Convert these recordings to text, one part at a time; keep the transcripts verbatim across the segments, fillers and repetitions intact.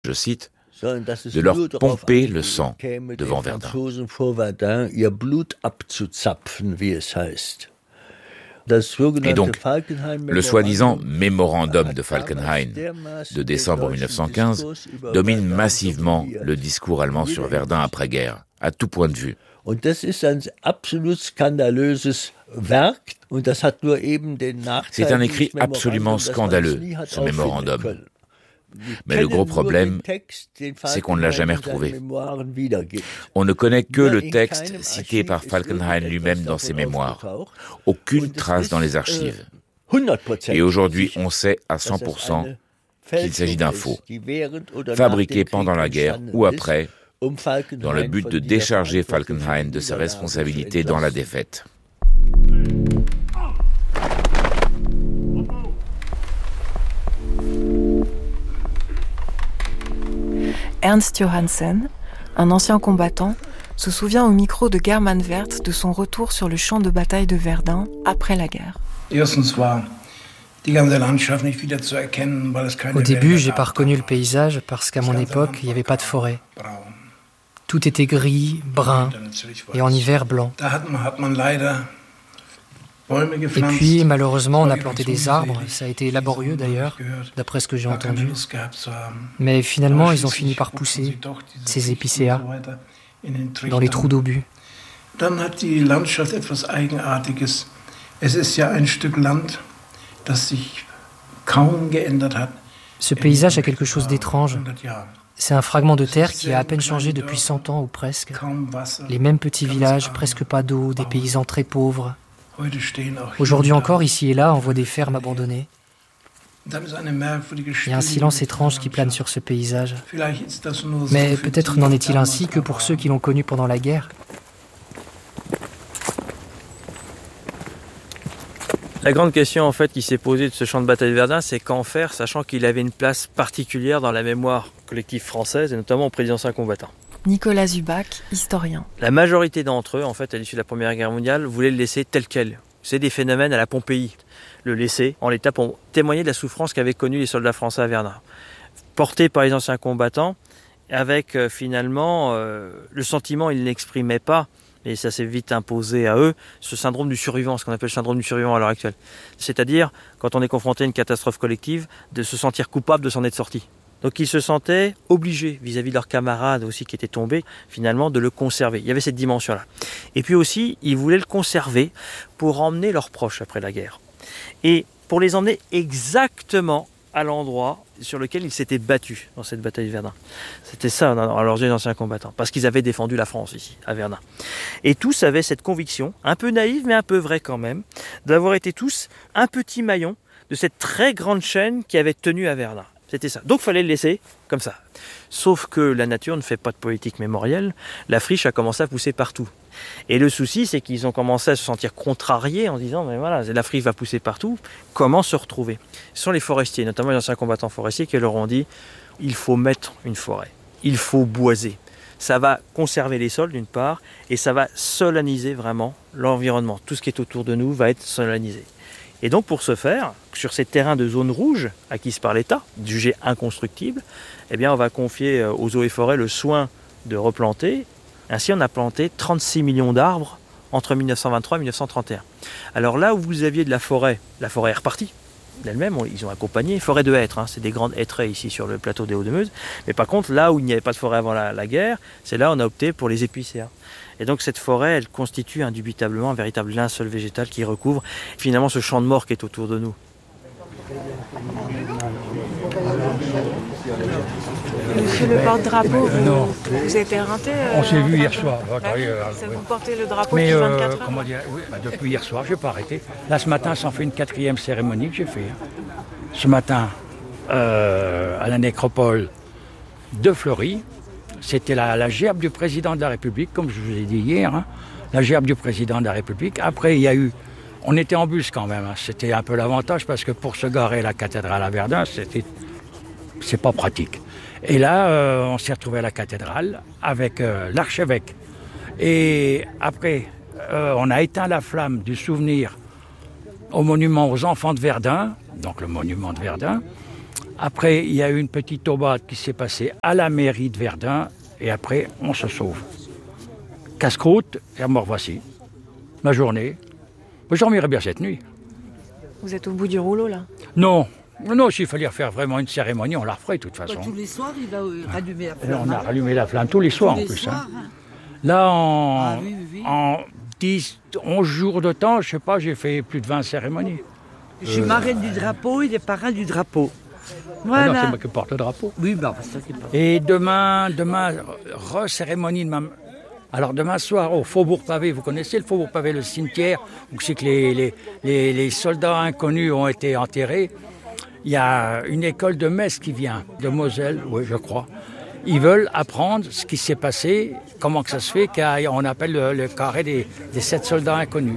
je cite, de leur pomper le sang devant Verdun. Et donc, le soi-disant mémorandum de Falkenhayn de décembre mille neuf cent quinze domine massivement le discours allemand sur Verdun après-guerre, à tout point de vue. C'est un écrit absolument scandaleux, ce mémorandum. Mais le gros problème, c'est qu'on ne l'a jamais retrouvé. On ne connaît que le texte cité par Falkenhayn lui-même dans ses mémoires. Aucune trace dans les archives. Et aujourd'hui, on sait à cent pour cent qu'il s'agit d'un faux, fabriqué pendant la guerre ou après, dans le but de décharger Falkenhayn de ses responsabilités dans la défaite. Ernst Johansen, un ancien combattant, se souvient au micro de German Wert de son retour sur le champ de bataille de Verdun après la guerre. Au début, j'ai pas reconnu le paysage parce qu'à mon époque, il n'y avait pas de forêt. Tout était gris, brun et en hiver blanc. Et puis, malheureusement, on a planté des arbres. Ça a été laborieux, d'ailleurs, d'après ce que j'ai entendu. Mais finalement, ils ont fini par pousser, ces épicéas, dans les trous d'obus. Ce paysage a quelque chose d'étrange. C'est un fragment de terre qui a à peine changé depuis cent ans ou presque. Les mêmes petits villages, presque pas d'eau, des paysans très pauvres. Aujourd'hui encore, ici et là, on voit des fermes abandonnées. Il y a un silence étrange qui plane sur ce paysage. Mais peut-être n'en est-il ainsi que pour ceux qui l'ont connu pendant la guerre. La grande question en fait qui s'est posée de ce champ de bataille de Verdun, c'est qu'en faire, sachant qu'il avait une place particulière dans la mémoire collective française et notamment auprès des anciens combattants. Nicolas Zubac, historien. La majorité d'entre eux, en fait, à l'issue de la Première Guerre mondiale, voulaient le laisser tel quel. C'est des phénomènes à la Pompéi. Le laisser en l'état pour témoigner de la souffrance qu'avaient connue les soldats français à Verdun. Portés par les anciens combattants, avec euh, finalement euh, le sentiment, ils ne l'exprimaient pas, et ça s'est vite imposé à eux, ce syndrome du survivant, ce qu'on appelle le syndrome du survivant à l'heure actuelle. C'est-à-dire, quand on est confronté à une catastrophe collective, de se sentir coupable de s'en être sorti. Donc ils se sentaient obligés, vis-à-vis de leurs camarades aussi qui étaient tombés, finalement, de le conserver. Il y avait cette dimension-là. Et puis aussi, ils voulaient le conserver pour emmener leurs proches après la guerre. Et pour les emmener exactement à l'endroit sur lequel ils s'étaient battus dans cette bataille de Verdun. C'était ça, à leurs yeux, les anciens combattants. Parce qu'ils avaient défendu la France ici, à Verdun. Et tous avaient cette conviction, un peu naïve, mais un peu vraie quand même, d'avoir été tous un petit maillon de cette très grande chaîne qui avait tenu à Verdun. C'était ça. Donc il fallait le laisser comme ça. Sauf que la nature ne fait pas de politique mémorielle. La friche a commencé à pousser partout. Et le souci, c'est qu'ils ont commencé à se sentir contrariés en disant, mais voilà, la friche va pousser partout. Comment se retrouver ? Ce sont les forestiers, notamment les anciens combattants forestiers, qui leur ont dit, il faut mettre une forêt. Il faut boiser. Ça va conserver les sols d'une part, et ça va solenniser vraiment l'environnement. Tout ce qui est autour de nous va être solennisé. Et donc pour ce faire, sur ces terrains de zone rouge acquises par l'État, jugés inconstructibles, eh bien on va confier aux eaux et forêts le soin de replanter. Ainsi on a planté trente-six millions d'arbres entre mille neuf cent vingt-trois et mille neuf cent trente et un. Alors là où vous aviez de la forêt, la forêt est repartie d'elle-même, ils ont accompagné, forêt de hêtres, hein, c'est des grandes hêtraies ici sur le plateau des Hauts-de-Meuse. Mais par contre là où il n'y avait pas de forêt avant la, la guerre, c'est là où on a opté pour les épicéas. Et donc cette forêt, elle constitue indubitablement un véritable linceul végétal qui recouvre finalement ce champ de mort qui est autour de nous. Monsieur le porte-drapeau, vous, non. vous êtes éreinté euh, On s'est vu hier soir. Euh, ça vous portez le drapeau Mais depuis euh, vingt-quatre heures comment dire, oui, bah depuis hier soir, je n'ai pas arrêté. Là, ce matin, ça en fait une quatrième cérémonie que j'ai fait. Ce matin, euh, à la nécropole de Fleury, c'était la, la gerbe du président de la République, comme je vous ai dit hier, hein, la gerbe du président de la République. Après, il y a eu... On était en bus quand même, hein, c'était un peu l'avantage, parce que pour se garer à la cathédrale à Verdun, c'était... c'est pas pratique. Et là, euh, on s'est retrouvé à la cathédrale avec euh, l'archevêque. Et après, euh, on a éteint la flamme du souvenir au monument aux enfants de Verdun, donc le monument de Verdun, Après, il y a eu une petite taubade qui s'est passée à la mairie de Verdun, et après, on se sauve. Casse-croûte, et me revoici. La journée. Je dormirai bien cette nuit. Vous êtes au bout du rouleau, là ? Non. Non, s'il fallait refaire vraiment une cérémonie, on la referait de toute façon. Bah, tous les soirs, il va rallumer la flamme. Là, on a rallumé la flamme tous les soirs tous en les plus. Soirs, hein. Hein. Là, en, ah, oui, oui, oui. en dix, onze jours de temps, je sais pas, j'ai fait plus de vingt cérémonies. Je suis euh... marraine du drapeau, il est parrain du drapeau. Voilà. Ah non, c'est moi qui porte le drapeau. Oui, bah, c'est ça qui porte. Et demain, demain, re-cérémonie de ma... Alors demain soir, au Faubourg Pavé, vous connaissez le Faubourg Pavé, le cimetière, où c'est que les, les, les, les soldats inconnus ont été enterrés. Il y a une école de Metz qui vient, de Moselle, oui, je crois. Ils veulent apprendre ce qui s'est passé, comment que ça se fait qu'on appelle le, le carré des, des sept soldats inconnus.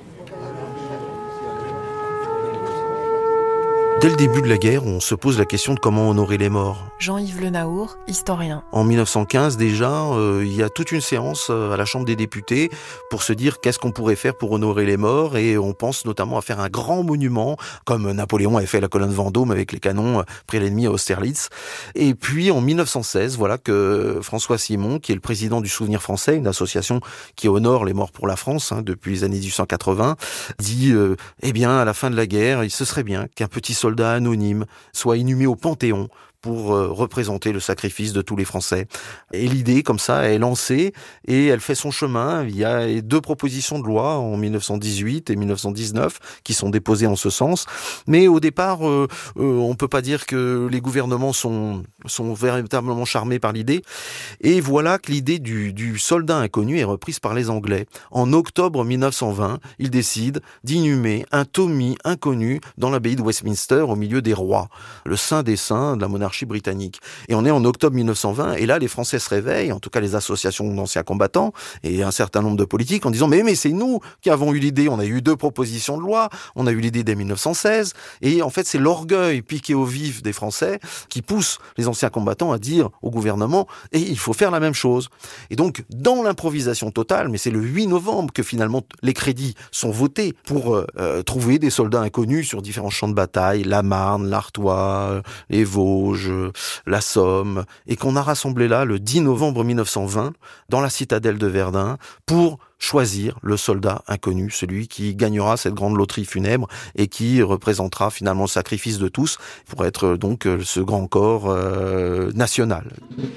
Dès le début de la guerre, on se pose la question de comment honorer les morts. Jean-Yves Le Naour, historien. En mille neuf cent quinze, déjà, euh, il y a toute une séance euh, à la Chambre des députés pour se dire qu'est-ce qu'on pourrait faire pour honorer les morts, et on pense notamment à faire un grand monument, comme Napoléon avait fait la colonne Vendôme avec les canons euh, près l'ennemi à Austerlitz. Et puis en mille neuf cent seize, voilà que François Simon, qui est le président du Souvenir français, une association qui honore les morts pour la France hein, depuis les années dix-huit cent quatre-vingts, dit euh, eh bien à la fin de la guerre, il se serait bien qu'un petit soldat soldat anonyme soit inhumé au Panthéon pour euh, représenter le sacrifice de tous les Français. Et l'idée, comme ça, est lancée et elle fait son chemin. Il y a deux propositions de loi en mille neuf cent dix-huit et mille neuf cent dix-neuf qui sont déposées en ce sens. Mais au départ, euh, euh, on peut pas dire que les gouvernements sont, sont véritablement charmés par l'idée. Et voilà que l'idée du, du soldat inconnu est reprise par les Anglais. En octobre mille neuf cent vingt, ils décident d'inhumer un Tommy inconnu dans l'abbaye de Westminster au milieu des rois, le saint des saints de la monarchie britannique. Et on est en octobre mille neuf cent vingt, et là, les Français se réveillent, en tout cas les associations d'anciens combattants, et un certain nombre de politiques, en disant, mais, mais c'est nous qui avons eu l'idée, on a eu deux propositions de loi, on a eu l'idée dès mille neuf cent seize, et en fait, c'est l'orgueil piqué au vif des Français qui pousse les anciens combattants à dire au gouvernement, et il faut faire la même chose. Et donc, dans l'improvisation totale, mais c'est le huit novembre que finalement les crédits sont votés pour euh, trouver des soldats inconnus sur différents champs de bataille, la Marne, l'Artois, les Vosges, la Somme, et qu'on a rassemblé là le dix novembre mille neuf cent vingt dans la citadelle de Verdun pour choisir le soldat inconnu, celui qui gagnera cette grande loterie funèbre et qui représentera finalement le sacrifice de tous pour être donc ce grand corps euh, national.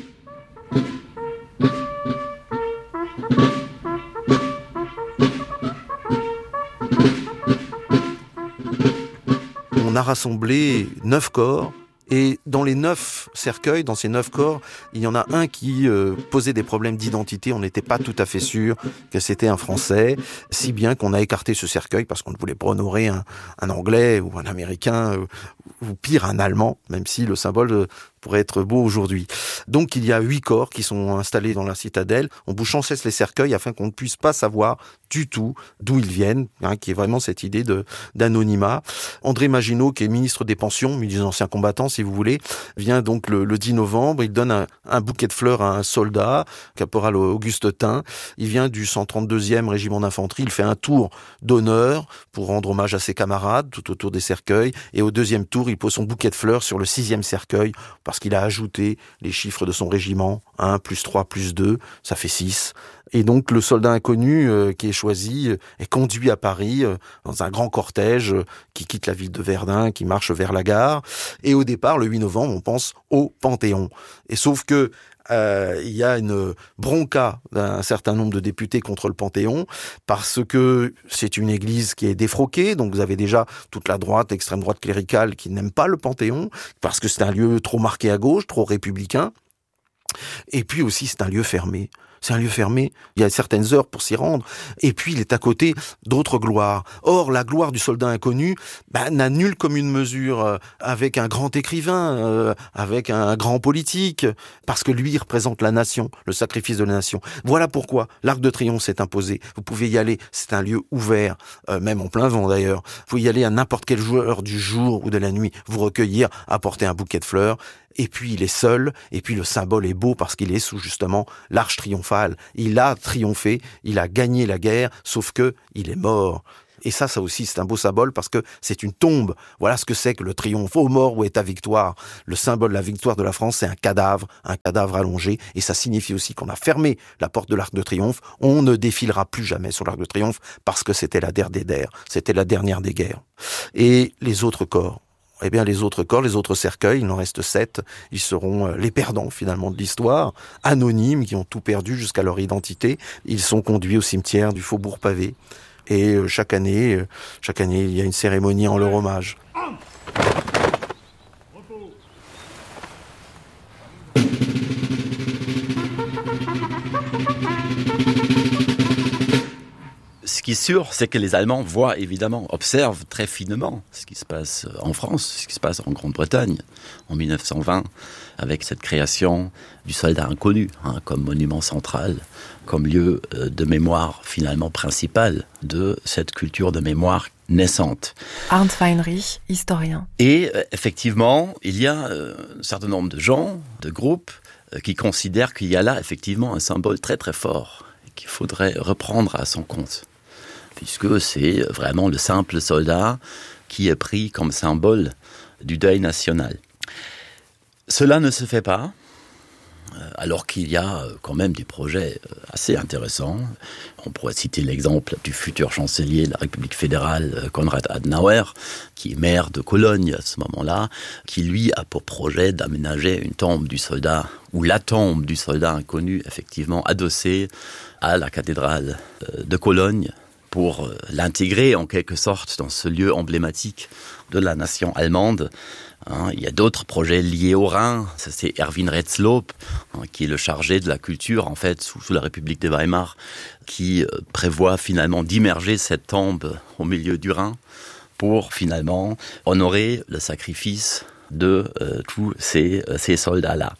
On a rassemblé neuf corps. Et dans les neuf cercueils, dans ces neuf corps, il y en a un qui euh, posait des problèmes d'identité. On n'était pas tout à fait sûr que c'était un Français, si bien qu'on a écarté ce cercueil parce qu'on ne voulait pas honorer un, un Anglais ou un Américain, euh, ou pire, un Allemand, même si le symbole euh, pourrait être beau aujourd'hui. Donc il y a huit corps qui sont installés dans la citadelle. On bouche sans cesse les cercueils afin qu'on ne puisse pas savoir du tout d'où ils viennent, hein, qui est vraiment cette idée de d'anonymat. André Maginot, qui est ministre des Pensions, ministre des Anciens Combattants, si vous voulez, vient donc le, le dix novembre. Il donne un, un bouquet de fleurs à un soldat, caporal Auguste Tain. Il vient du cent trente-deuxième régiment d'infanterie. Il fait un tour d'honneur pour rendre hommage à ses camarades tout autour des cercueils. Et au deuxième tour, il pose son bouquet de fleurs sur le sixième cercueil parce qu'il a ajouté les chiffres de son régiment. un plus trois plus deux, ça fait six. Et donc le soldat inconnu euh, qui est choisi euh, est conduit à Paris euh, dans un grand cortège euh, qui quitte la ville de Verdun, qui marche vers la gare. Et au départ, le huit novembre, on pense au Panthéon. Et sauf que Euh, il y a une bronca d'un certain nombre de députés contre le Panthéon parce que c'est une église qui est défroquée, donc vous avez déjà toute la droite, l'extrême droite cléricale qui n'aime pas le Panthéon parce que c'est un lieu trop marqué à gauche, trop républicain, et puis aussi c'est un lieu fermé. C'est un lieu fermé, il y a certaines heures pour s'y rendre, et puis il est à côté d'autres gloires. Or, la gloire du soldat inconnu bah, n'a nulle commune mesure euh, avec un grand écrivain, euh, avec un, un grand politique, parce que lui il représente la nation, le sacrifice de la nation. Voilà pourquoi l'Arc de Triomphe s'est imposé. Vous pouvez y aller, c'est un lieu ouvert, euh, même en plein vent d'ailleurs. Vous pouvez y aller à n'importe quelle heure du jour ou de la nuit, vous recueillir, apporter un bouquet de fleurs. Et puis il est seul, et puis le symbole est beau parce qu'il est sous justement l'arche triomphale. Il a triomphé, il a gagné la guerre, sauf que il est mort. Et ça, ça aussi, c'est un beau symbole parce que c'est une tombe. Voilà ce que c'est que le triomphe. Ô mort, où est ta victoire? Le symbole de la victoire de la France, c'est un cadavre, un cadavre allongé. Et ça signifie aussi qu'on a fermé la porte de l'Arc de Triomphe. On ne défilera plus jamais sur l'Arc de Triomphe parce que c'était la der des der. C'était la dernière des guerres. Et les autres corps. Eh bien, les autres corps, les autres cercueils, il en reste sept, ils seront les perdants, finalement, de l'histoire, anonymes, qui ont tout perdu jusqu'à leur identité. Ils sont conduits au cimetière du Faubourg Pavé. Et chaque année, chaque année, il y a une cérémonie en leur hommage. Ce qui est sûr, c'est que les Allemands voient évidemment, observent très finement ce qui se passe en France, ce qui se passe en Grande-Bretagne en mille neuf cent vingt, avec cette création du soldat inconnu, hein, comme monument central, comme lieu de mémoire finalement principal de cette culture de mémoire naissante. Arndt Weinrich, historien. Et euh, effectivement, il y a euh, un certain nombre de gens, de groupes, euh, qui considèrent qu'il y a là effectivement un symbole très très fort qu'il faudrait reprendre à son compte, puisque c'est vraiment le simple soldat qui est pris comme symbole du deuil national. Cela ne se fait pas, alors qu'il y a quand même des projets assez intéressants. On pourrait citer l'exemple du futur chancelier de la République fédérale, Konrad Adenauer, qui est maire de Cologne à ce moment-là, qui lui a pour projet d'aménager une tombe du soldat, ou la tombe du soldat inconnu, effectivement adossée à la cathédrale de Cologne, pour l'intégrer en quelque sorte dans ce lieu emblématique de la nation allemande. Hein, il y a d'autres projets liés au Rhin. Ça, c'est Erwin Retzlob, hein, qui est le chargé de la culture en fait sous, sous la République de Weimar, qui euh, prévoit finalement d'immerger cette tombe au milieu du Rhin pour finalement honorer le sacrifice de euh, tous ces, euh, ces soldats-là.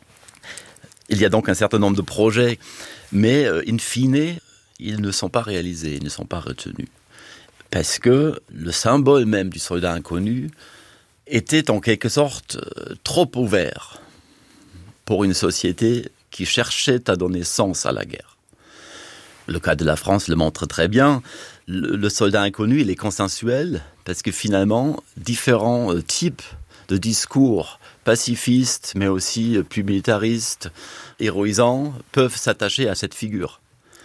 Il y a donc un certain nombre de projets, mais euh, in fine, ils ne sont pas réalisés, ils ne sont pas retenus. Parce que le symbole même du soldat inconnu était en quelque sorte euh, trop ouvert pour une société qui cherchait à donner sens à la guerre. Le cas de la France le montre très bien. Le, le soldat inconnu, il est consensuel parce que finalement, différents euh, types de discours pacifistes, mais aussi euh, plus militaristes, héroïsants, peuvent s'attacher à cette figure.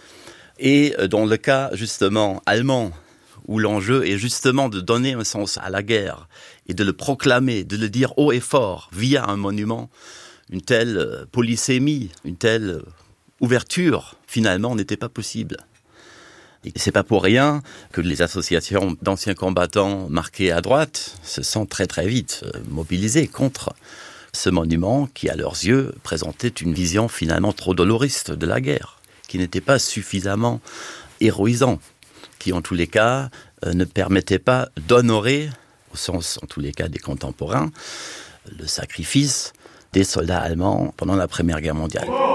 Et dans le cas, justement, allemand, où l'enjeu est justement de donner un sens à la guerre et de le proclamer, de le dire haut et fort via un monument, une telle polysémie, une telle ouverture, finalement, n'était pas possible. Et c'est pas pour rien que les associations d'anciens combattants marqués à droite se sont très très vite mobilisées contre ce monument qui, à leurs yeux, présentait une vision finalement trop doloriste de la guerre, qui n'était pas suffisamment héroïsant, qui en tous les cas euh, ne permettait pas d'honorer, au sens en tous les cas des contemporains, le sacrifice des soldats allemands pendant la Première Guerre mondiale.